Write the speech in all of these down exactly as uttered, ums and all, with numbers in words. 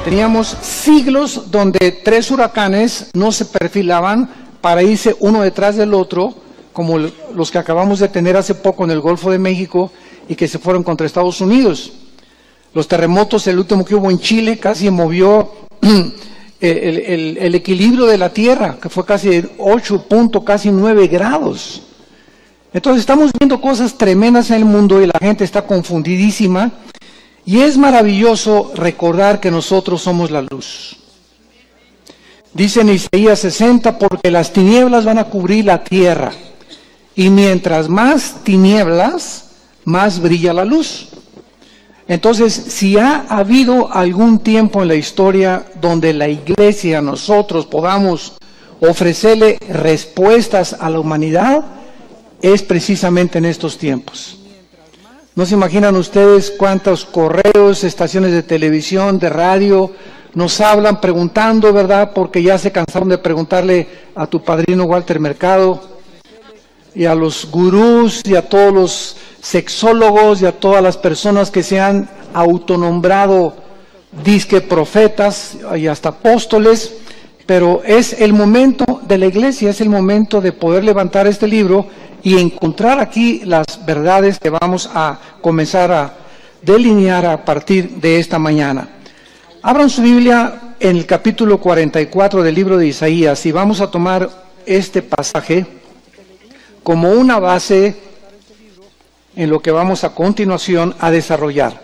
Teníamos siglos donde tres huracanes no se perfilaban para irse uno detrás del otro, como los que acabamos de tener hace poco en el Golfo de México y que se fueron contra Estados Unidos. Los terremotos, el último que hubo en Chile, casi movió el, el, el equilibrio de la Tierra, que fue casi de ocho punto casi nueve grados. Entonces estamos viendo cosas tremendas en el mundo y la gente está confundidísima. Y es maravilloso recordar que nosotros somos la luz. Dice en Isaías sesenta, porque las tinieblas van a cubrir la tierra, y mientras más tinieblas, más brilla la luz. Entonces, si ha habido algún tiempo en la historia donde la iglesia, nosotros podamos ofrecerle respuestas a la humanidad, es precisamente en estos tiempos. No se imaginan ustedes cuántos correos, estaciones de televisión, de radio, nos hablan preguntando, ¿verdad? Porque ya se cansaron de preguntarle a tu padrino Walter Mercado y a los gurús y a todos los sexólogos y a todas las personas que se han autonombrado disque profetas y hasta apóstoles, pero es el momento de la iglesia, es el momento de poder levantar este libro y encontrar aquí las verdades que vamos a comenzar a delinear a partir de esta mañana. Abran su Biblia en el capítulo cuarenta y cuatro del libro de Isaías y vamos a tomar este pasaje como una base en lo que vamos a continuación a desarrollar.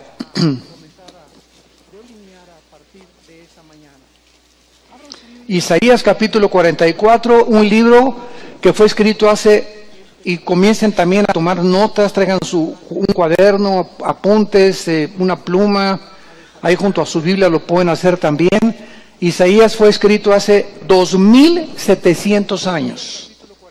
Isaías capítulo cuarenta y cuatro, un libro que fue escrito hace... Y comiencen también a tomar notas, traigan su, un cuaderno, apuntes, eh, una pluma, ahí junto a su Biblia lo pueden hacer también. Isaías fue escrito hace dos mil setecientos años.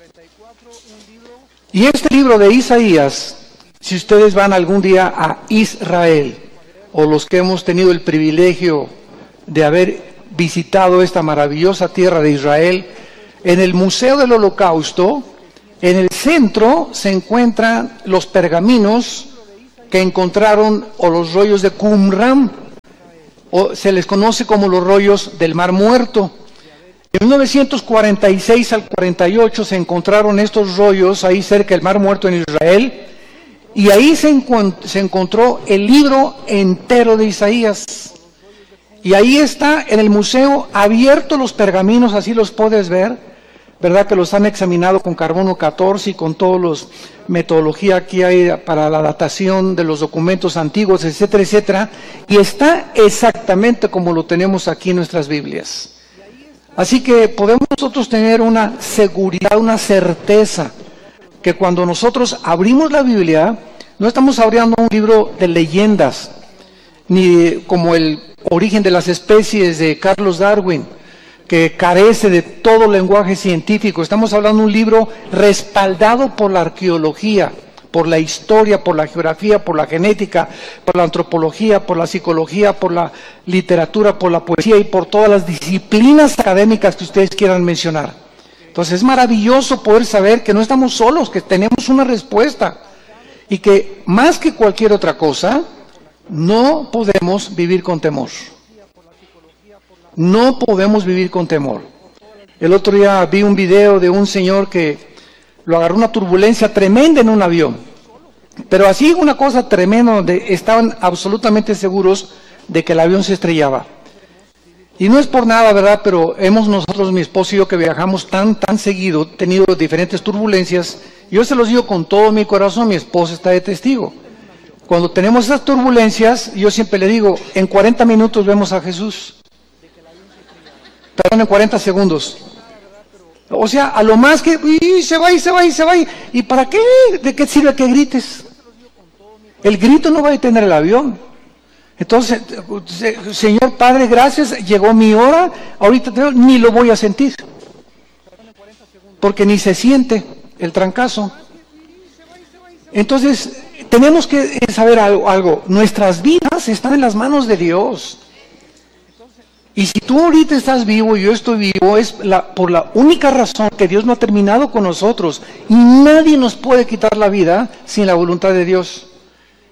Y este libro de Isaías, si ustedes van algún día a Israel, o los que hemos tenido el privilegio de haber visitado esta maravillosa tierra de Israel, en el Museo del Holocausto, en el centro se encuentran los pergaminos que encontraron, o los rollos de Qumran, o se les conoce como los rollos del Mar Muerto. En mil novecientos cuarenta y seis al cuarenta y ocho se encontraron estos rollos ahí cerca del Mar Muerto en Israel, y ahí se, encuent- se encontró el libro entero de Isaías. Y ahí está en el museo abierto los pergaminos, así los puedes ver. ¿Verdad? Que los han examinado con carbono catorce y con toda la metodología que hay para la datación de los documentos antiguos, etcétera, etcétera, y está exactamente como lo tenemos aquí en nuestras Biblias. Así que podemos nosotros tener una seguridad, una certeza, que cuando nosotros abrimos la Biblia, no estamos abriendo un libro de leyendas, ni como el origen de las especies de Carlos Darwin, que carece de todo lenguaje científico. Estamos hablando de un libro respaldado por la arqueología, por la historia, por la geografía, por la genética, por la antropología, por la psicología, por la literatura, por la poesía y por todas las disciplinas académicas que ustedes quieran mencionar. Entonces es maravilloso poder saber que no estamos solos, que tenemos una respuesta y que más que cualquier otra cosa, no podemos vivir con temor. No podemos vivir con temor. El otro día vi un video de un señor que lo agarró una turbulencia tremenda en un avión. Pero así una cosa tremenda, donde estaban absolutamente seguros de que el avión se estrellaba. Y no es por nada, ¿verdad? Pero hemos nosotros, mi esposo y yo, que viajamos tan, tan seguido, tenido diferentes turbulencias. Yo se los digo con todo mi corazón, mi esposa está de testigo. Cuando tenemos esas turbulencias, yo siempre le digo, en cuarenta minutos vemos a Jesús. Perdón, en cuarenta segundos. O sea, a lo más que y se va y se va y se va. Y, ¿y para qué? ¿De qué sirve que grites? El grito no va a detener el avión. Entonces, Señor Padre, gracias, llegó mi hora, ahorita ni lo voy a sentir. Porque ni se siente el trancazo. Entonces, tenemos que saber algo, algo. Nuestras vidas están en las manos de Dios. Y si tú ahorita estás vivo y yo estoy vivo, es la, por la única razón que Dios no ha terminado con nosotros. Y nadie nos puede quitar la vida sin la voluntad de Dios.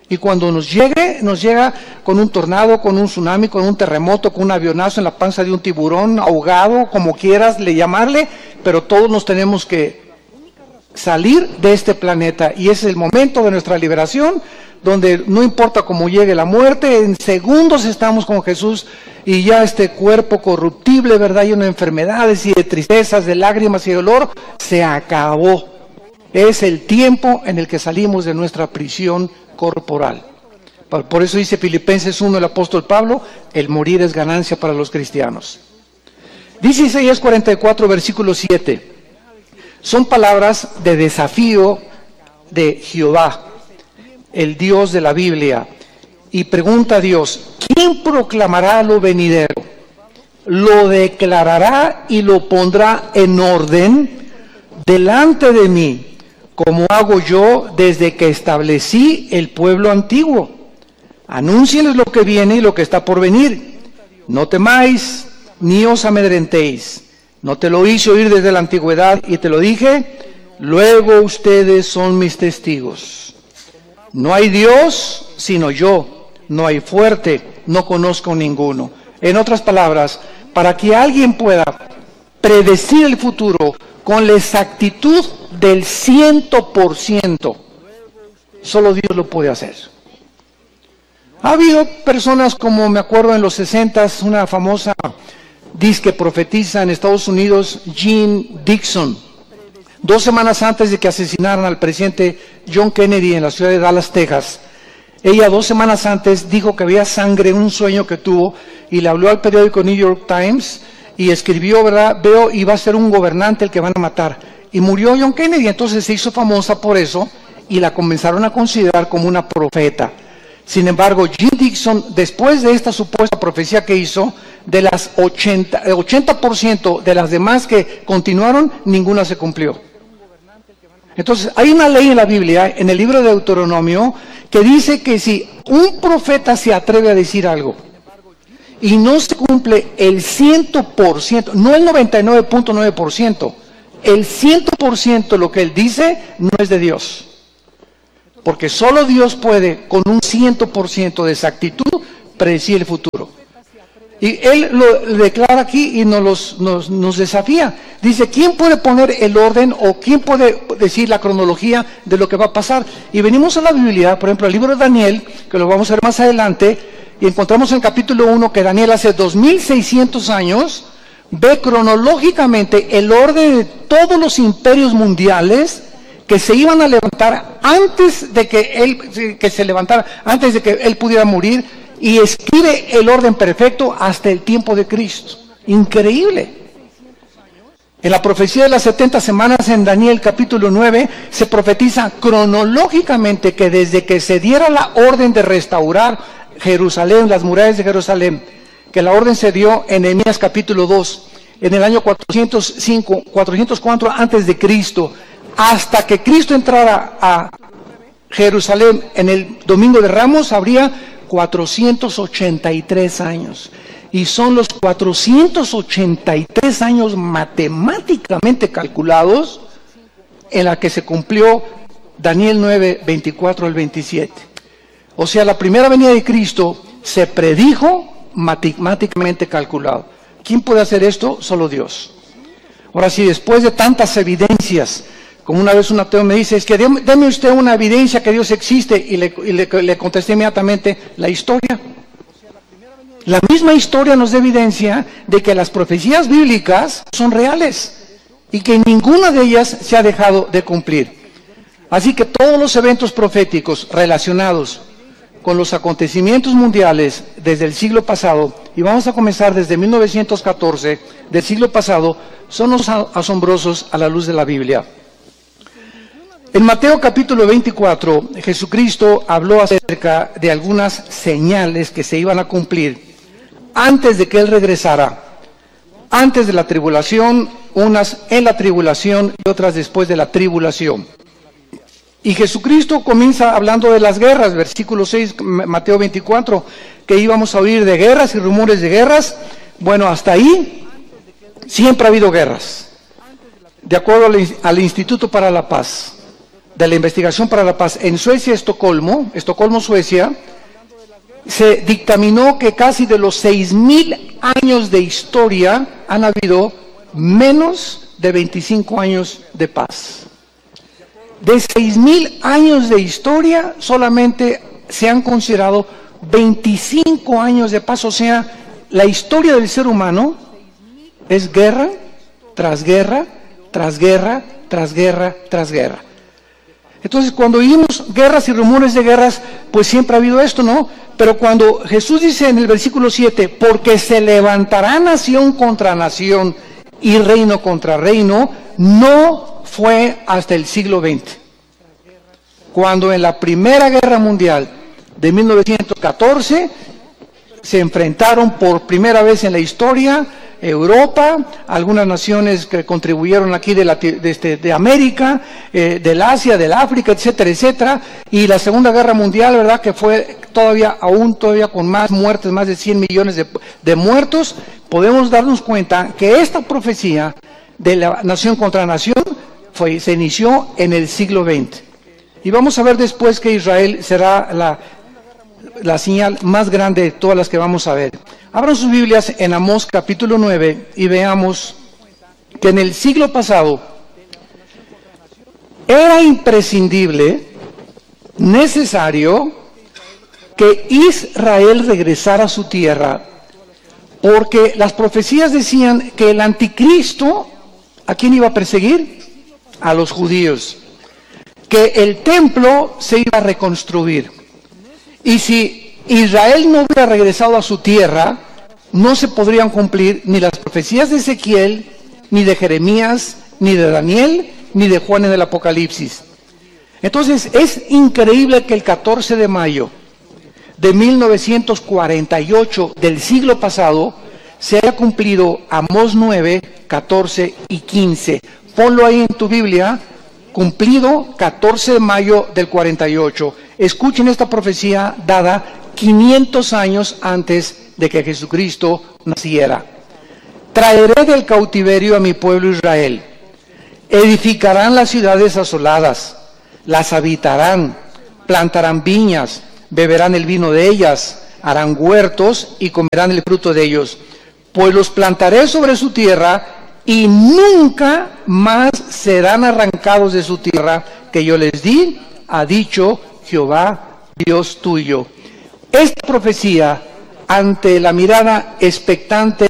Y cuando nos llegue, nos llega con un tornado, con un tsunami, con un terremoto, con un avionazo en la panza de un tiburón, ahogado, como quieras le llamarle, pero todos nos tenemos que salir de este planeta. Y ese es el momento de nuestra liberación, donde no importa cómo llegue la muerte, en segundos estamos con Jesús y ya este cuerpo corruptible, ¿verdad? Lleno de enfermedades y de tristezas, de lágrimas y dolor, se acabó. Es el tiempo en el que salimos de nuestra prisión corporal. Por eso dice Filipenses uno el apóstol Pablo, el morir es ganancia para los cristianos. Dice Isaías cuarenta y cuatro, versículo siete. Son palabras de desafío de Jehová, el Dios de la Biblia. Y pregunta a Dios, ¿quién proclamará lo venidero? ¿Lo declarará y lo pondrá en orden delante de mí, como hago yo desde que establecí el pueblo antiguo? Anúncienles lo que viene y lo que está por venir. No temáis, ni os amedrentéis. No te lo hice oír desde la antigüedad y te lo dije, luego ustedes son mis testigos. No hay Dios sino yo, no hay fuerte, no conozco ninguno. En otras palabras, para que alguien pueda predecir el futuro con la exactitud del ciento por ciento, solo Dios lo puede hacer. Ha habido personas como me acuerdo en los sesentas, una famosa disque profetiza en Estados Unidos, Jean Dixon, dos semanas antes de que asesinaran al presidente John Kennedy en la ciudad de Dallas, Texas. Ella dos semanas antes dijo que había sangre en un sueño que tuvo y le habló al periódico New York Times y escribió, ¿verdad? Veo y va a ser un gobernante el que van a matar. Y murió John Kennedy, entonces se hizo famosa por eso y la comenzaron a considerar como una profeta. Sin embargo, Jean Dixon, después de esta supuesta profecía que hizo, de las ochenta, ochenta por ciento de las demás que continuaron, ninguna se cumplió. Entonces, hay una ley en la Biblia, en el libro de Deuteronomio, que dice que si un profeta se atreve a decir algo y no se cumple el cien por ciento, no el noventa y nueve punto nueve por ciento, el cien por ciento de lo que él dice no es de Dios. Porque solo Dios puede, con un cien por ciento de exactitud, predecir el futuro. Y él lo declara aquí y nos, los, nos, nos desafía. Dice, ¿quién puede poner el orden o quién puede decir la cronología de lo que va a pasar? Y venimos a la Biblia, por ejemplo, al libro de Daniel, que lo vamos a ver más adelante, y encontramos en el capítulo uno que Daniel hace dos mil seiscientos años ve cronológicamente el orden de todos los imperios mundiales que se iban a levantar antes de que él que se levantara, antes de que él pudiera morir, y escribe el orden perfecto hasta el tiempo de Cristo. Increíble. En la profecía de las setenta semanas en Daniel capítulo nueve se profetiza cronológicamente que desde que se diera la orden de restaurar Jerusalén, las murallas de Jerusalén, que la orden se dio en Nehemías capítulo dos, en el año cuatrocientos cinco, cuatrocientos cuatro antes de Cristo, hasta que Cristo entrara a Jerusalén en el Domingo de Ramos, habría cuatrocientos ochenta y tres años. Y son los cuatrocientos ochenta y tres años matemáticamente calculados en la que se cumplió Daniel nueve, veinticuatro al veintisiete. O sea, la primera venida de Cristo se predijo matemáticamente calculado. ¿Quién puede hacer esto? Solo Dios. Ahora, si después de tantas evidencias, como una vez un ateo me dice, es que deme usted una evidencia que Dios existe, y le, y le, le contesté inmediatamente, la historia. La misma historia nos da evidencia de que las profecías bíblicas son reales y que ninguna de ellas se ha dejado de cumplir. Así que todos los eventos proféticos relacionados con los acontecimientos mundiales desde el siglo pasado, y vamos a comenzar desde mil novecientos catorce del siglo pasado, son los asombrosos a la luz de la Biblia. En Mateo capítulo veinticuatro, Jesucristo habló acerca de algunas señales que se iban a cumplir antes de que Él regresara, antes de la tribulación, unas en la tribulación y otras después de la tribulación. Y Jesucristo comienza hablando de las guerras, versículo seis, Mateo veinticuatro, que íbamos a oír de guerras y rumores de guerras. Bueno, hasta ahí siempre ha habido guerras, de acuerdo al, al Instituto para la Paz. de la Investigación para la Paz en Suecia, Estocolmo, Estocolmo, Suecia, se dictaminó que casi de los seis mil años de historia han habido menos de veinticinco años de paz. De seis mil años de historia, solamente se han considerado veinticinco años de paz. O sea, la historia del ser humano es guerra tras guerra, tras guerra, tras guerra, tras guerra. Entonces, cuando oímos guerras y rumores de guerras, pues siempre ha habido esto, ¿no? Pero cuando Jesús dice en el versículo siete, porque se levantará nación contra nación y reino contra reino, no fue hasta el siglo veinte. Cuando en la Primera Guerra Mundial de mil novecientos catorce se enfrentaron por primera vez en la historia Europa, algunas naciones que contribuyeron aquí de, la, de, este, de América, eh, del Asia, del África, etcétera, etcétera, y la Segunda Guerra Mundial, ¿verdad?, que fue todavía, aún todavía con más muertes, más de cien millones de, de muertos. Podemos darnos cuenta que esta profecía de la nación contra nación fue, se inició en el siglo veinte. Y vamos a ver después que Israel será la, la señal más grande de todas las que vamos a ver. Abran sus Biblias en Amós capítulo nueve y veamos que en el siglo pasado era imprescindible, necesario, que Israel regresara a su tierra, porque las profecías decían que el anticristo, ¿a quién iba a perseguir? A los judíos. Que el templo se iba a reconstruir. Y si Israel no hubiera regresado a su tierra, no se podrían cumplir ni las profecías de Ezequiel, ni de Jeremías, ni de Daniel, ni de Juan en el Apocalipsis. Entonces es increíble que el catorce de mayo de mil novecientos cuarenta y ocho del siglo pasado se haya cumplido Amós nueve, catorce y quince. Ponlo ahí en tu Biblia, cumplido catorce de mayo del cuarenta y ocho. Escuchen esta profecía dada quinientos años antes de que Jesucristo naciera. Traeré del cautiverio a mi pueblo Israel. Edificarán las ciudades asoladas, las habitarán, plantarán viñas, beberán el vino de ellas, harán huertos y comerán el fruto de ellos. Pues los plantaré sobre su tierra y nunca más serán arrancados de su tierra que yo les di, ha dicho Jehová, Dios tuyo. Esta profecía, ante la mirada expectante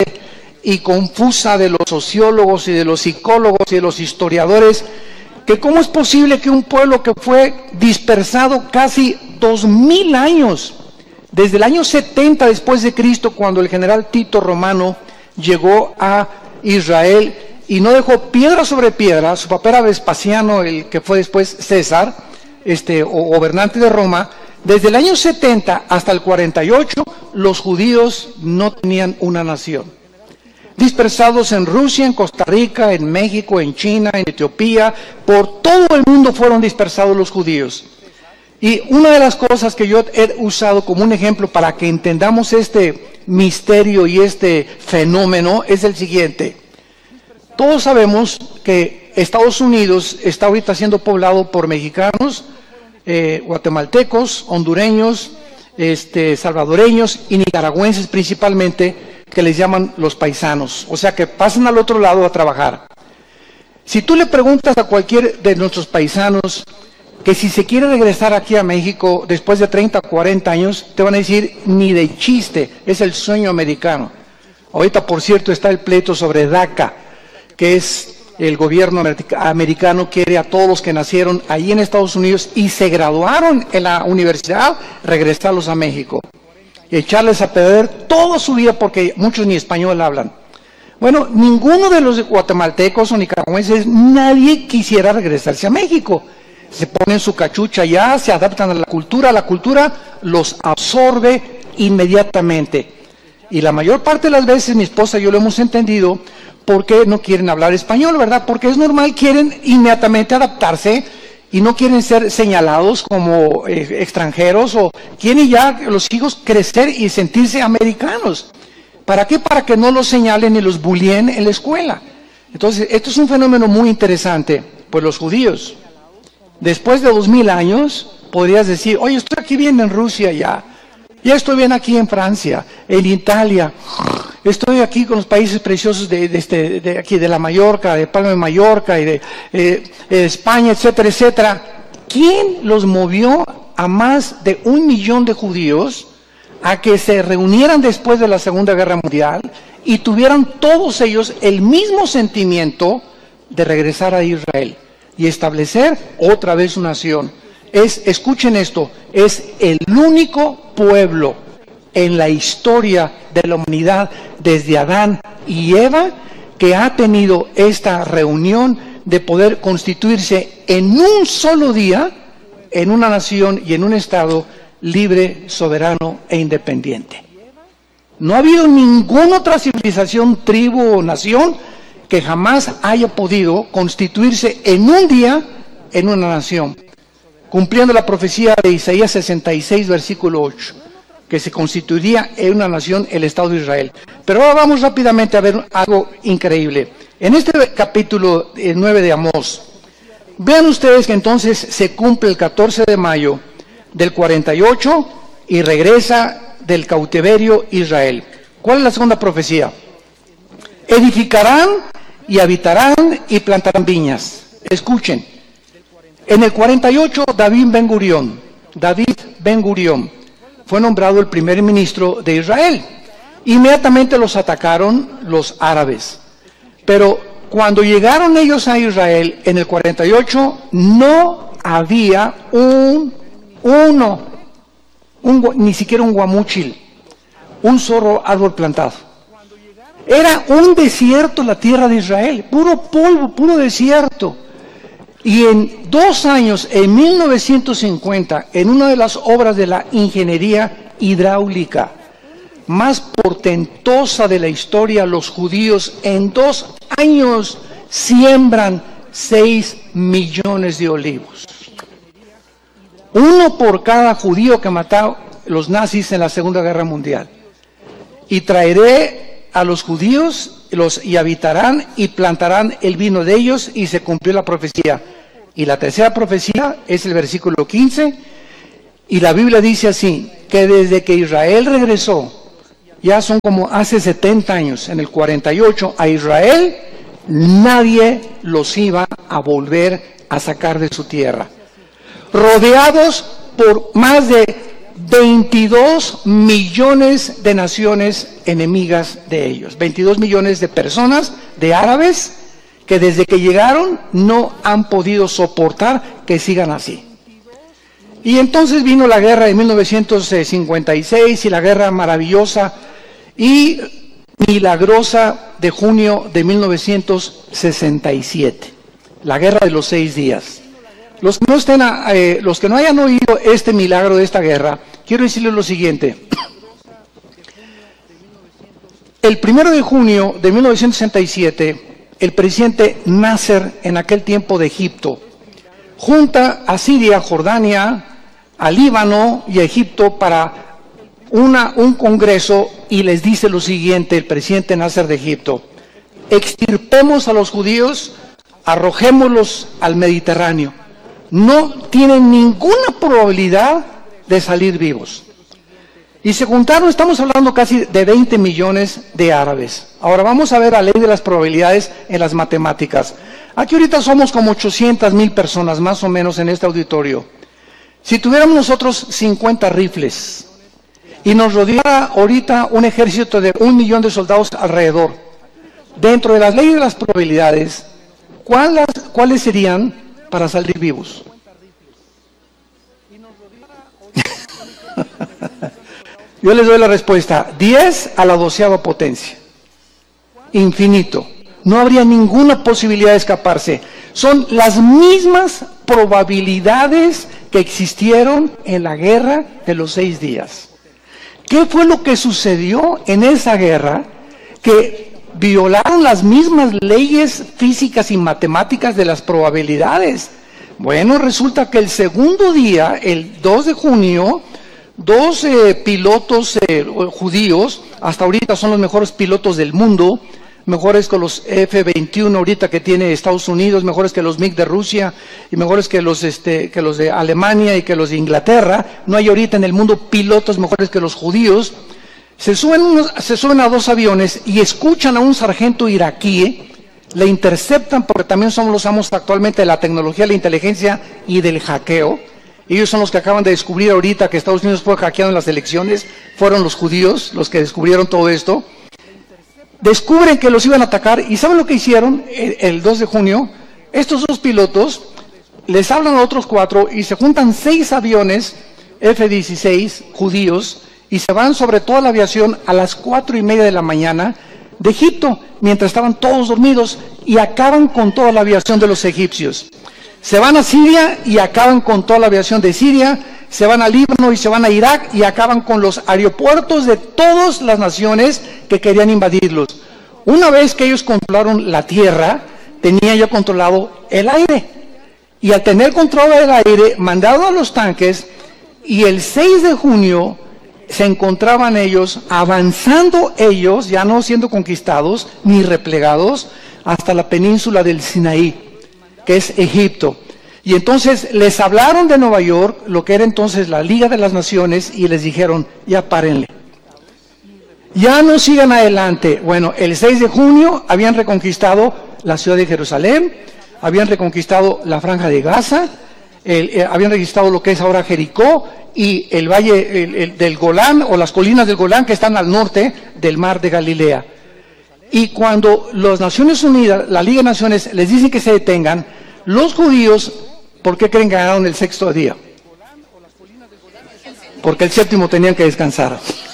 y confusa de los sociólogos y de los psicólogos y de los historiadores, que cómo es posible que un pueblo que fue dispersado casi dos mil años, desde el año setenta después de Cristo, cuando el general Tito Romano llegó a Israel y no dejó piedra sobre piedra, su papá era Vespasiano, el que fue después César, este, o gobernante de Roma. Desde el año setenta hasta el cuarenta y ocho, los judíos no tenían una nación. Dispersados en Rusia, en Costa Rica, en México, en China, en Etiopía, por todo el mundo fueron dispersados los judíos. Y una de las cosas que yo he usado como un ejemplo para que entendamos este misterio y este fenómeno es el siguiente. Todos sabemos que Estados Unidos está ahorita siendo poblado por mexicanos, eh, guatemaltecos, hondureños, este, salvadoreños y nicaragüenses principalmente, que les llaman los paisanos, o sea que pasan al otro lado a trabajar. Si tú le preguntas a cualquier de nuestros paisanos que si se quiere regresar aquí a México después de treinta, cuarenta años, te van a decir, ni de chiste, es el sueño americano. Ahorita, por cierto, está el pleito sobre DACA, que es el gobierno americano quiere a todos los que nacieron ahí en Estados Unidos y se graduaron en la universidad, regresarlos a México y echarles a perder toda su vida porque muchos ni español hablan. Bueno, ninguno de los guatemaltecos o nicaragüenses, nadie quisiera regresarse a México. Se ponen su cachucha ya, se adaptan a la cultura, la cultura los absorbe inmediatamente. Y la mayor parte de las veces, mi esposa y yo lo hemos entendido, ¿por qué no quieren hablar español, verdad? Porque es normal, quieren inmediatamente adaptarse y no quieren ser señalados como eh, extranjeros, o quieren ya los hijos crecer y sentirse americanos. ¿Para qué? Para que no los señalen y los bulleen en la escuela. Entonces, esto es un fenómeno muy interesante. Pues los judíos Después de dos mil años, podrías decir, oye, estoy aquí bien en Rusia ya, ya estoy bien aquí en Francia, en Italia, estoy aquí con los países preciosos de, de, este, de aquí, de la Mallorca, de Palma de Mallorca y de eh, eh, España, etcétera, etcétera. ¿Quién los movió a más de un millón de judíos a que se reunieran después de la Segunda Guerra Mundial y tuvieran todos ellos el mismo sentimiento de regresar a Israel y establecer otra vez su nación? Es, escuchen esto, es el único pueblo en la historia de la humanidad desde Adán y Eva que ha tenido esta reunión de poder constituirse en un solo día en una nación y en un estado libre, soberano e independiente. No ha habido ninguna otra civilización, tribu o nación que jamás haya podido constituirse en un día en una nación, cumpliendo la profecía de Isaías sesenta y seis, versículo ocho, que se constituiría en una nación el Estado de Israel. Pero ahora vamos rápidamente a ver algo increíble. En este capítulo nueve de Amós, vean ustedes que entonces se cumple el catorce de mayo del cuarenta y ocho y regresa del cautiverio Israel. ¿Cuál es la segunda profecía? Edificarán y habitarán y plantarán viñas. Escuchen. En el cuarenta y ocho, David Ben Gurión, David Ben Gurión, fue nombrado el primer ministro de Israel. Inmediatamente los atacaron los árabes. Pero cuando llegaron ellos a Israel, en el cuarenta y ocho, no había un, uno, un, ni siquiera un guamúchil, un solo árbol plantado. Era un desierto la tierra de Israel, puro polvo, puro desierto. Y en dos años, en mil novecientos cincuenta, en una de las obras de la ingeniería hidráulica más portentosa de la historia, los judíos en dos años siembran seis millones de olivos. Uno por cada judío que mataron los nazis en la Segunda Guerra Mundial. Y traeré a los judíos los y habitarán y plantarán el vino de ellos, y se cumplió la profecía. Y la tercera profecía es el versículo quince, y la Biblia dice así, que desde que Israel regresó, ya son como hace setenta años, en el cuarenta y ocho, a Israel, nadie los iba a volver a sacar de su tierra. Rodeados por más de veintidós millones de naciones enemigas de ellos, veintidós millones de personas, de árabes, que desde que llegaron no han podido soportar que sigan así. Y entonces vino la guerra de mil novecientos cincuenta y seis y la guerra maravillosa y milagrosa de junio de mil novecientos sesenta y siete, la guerra de los seis días. Los que no estén, eh, los que no hayan oído este milagro de esta guerra, quiero decirles lo siguiente. El primero de junio de mil novecientos sesenta y siete, el presidente Nasser, en aquel tiempo de Egipto, junta a Siria, Jordania, a Líbano y a Egipto para una, un congreso, y les dice lo siguiente, el presidente Nasser de Egipto: extirpemos a los judíos, arrojémoslos al Mediterráneo. No tienen ninguna probabilidad de salir vivos. Y se juntaron, estamos hablando casi de veinte millones de árabes. Ahora vamos a ver la ley de las probabilidades en las matemáticas. Aquí ahorita somos como ochocientas mil personas más o menos en este auditorio. Si tuviéramos nosotros cincuenta rifles y nos rodeara ahorita un ejército de un millón de soldados alrededor, dentro de las leyes de las probabilidades, ¿cuáles, cuáles serían para salir vivos? Yo les doy la respuesta: diez a la doceava potencia. Infinito. No habría ninguna posibilidad de escaparse. Son las mismas probabilidades que existieron en la guerra de los seis días. ¿Qué fue lo que sucedió en esa guerra? Que violaron las mismas leyes físicas y matemáticas de las probabilidades. Bueno, resulta que el segundo día, el dos de junio, dos eh, pilotos eh, judíos, hasta ahorita son los mejores pilotos del mundo, mejores que los F veintiuno ahorita que tiene Estados Unidos, mejores que los MiG de Rusia y mejores que los, este, que los de Alemania y que los de Inglaterra. No hay ahorita en el mundo pilotos mejores que los judíos. Se suben, unos, se suben a dos aviones y escuchan a un sargento iraquí, le interceptan porque también son los amos actualmente de la tecnología, la inteligencia y del hackeo. Ellos son los que acaban de descubrir ahorita que Estados Unidos fue hackeado en las elecciones, fueron los judíos los que descubrieron todo esto. Descubren que los iban a atacar y ¿saben lo que hicieron el, el dos de junio? Estos dos pilotos les hablan a otros cuatro y se juntan seis aviones F dieciséis judíos y se van sobre toda la aviación a las cuatro y media de la mañana de Egipto, mientras estaban todos dormidos, y acaban con toda la aviación de los egipcios. Se van a Siria y acaban con toda la aviación de Siria, se van a Líbano y se van a Irak y acaban con los aeropuertos de todas las naciones que querían invadirlos. Una vez que ellos controlaron la tierra, tenían ya controlado el aire. Y al tener control del aire, mandaron a los tanques y el seis de junio se encontraban ellos avanzando ellos, ya no siendo conquistados ni replegados, hasta la península del Sinaí, que es Egipto. Y entonces les hablaron de Nueva York, lo que era entonces la Liga de las Naciones, y les dijeron, ya párenle, ya no sigan adelante. Bueno, el seis de junio habían reconquistado la ciudad de Jerusalén, habían reconquistado la Franja de Gaza, el, eh, habían reconquistado lo que es ahora Jericó, y el valle el, el, del Golán, o las colinas del Golán, que están al norte del mar de Galilea. Y cuando las Naciones Unidas, la Liga de Naciones, les dicen que se detengan, los judíos, ¿por qué creen que ganaron el sexto día? Porque el séptimo tenían que descansar.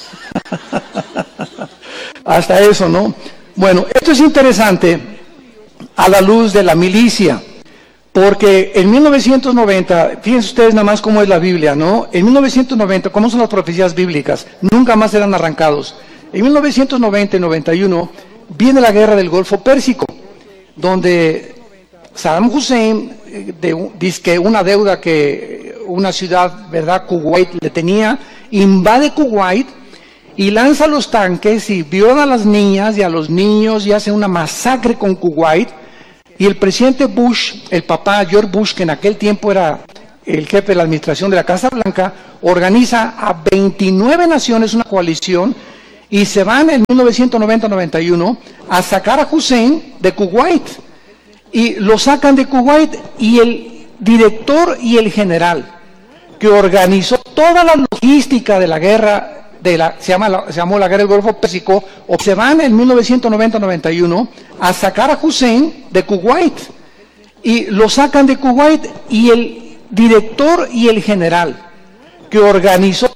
Hasta eso, ¿no? Bueno, esto es interesante a la luz de la milicia, porque en mil novecientos noventa, fíjense ustedes nada más cómo es la Biblia, ¿no? En mil novecientos noventa, ¿cómo son las profecías bíblicas? Nunca más eran arrancados. En mil novecientos noventa y noventa y uno viene la guerra del Golfo Pérsico, donde Saddam Hussein de, dice que una deuda que una ciudad, ¿verdad?, Kuwait le tenía, invade Kuwait y lanza los tanques y viola a las niñas y a los niños y hace una masacre con Kuwait. Y el presidente Bush, el papá George Bush, que en aquel tiempo era el jefe de la administración de la Casa Blanca, organiza a veintinueve naciones una coalición y se van en mil novecientos noventa noventa y uno a sacar a Hussein de Kuwait. Y lo sacan de Kuwait, y el director y el general que organizó toda la logística de la guerra, de la, se, llama la, se llamó la guerra del Golfo Pérsico, o se van en mil novecientos noventa noventa y uno a sacar a Hussein de Kuwait. Y lo sacan de Kuwait, y el director y el general que organizó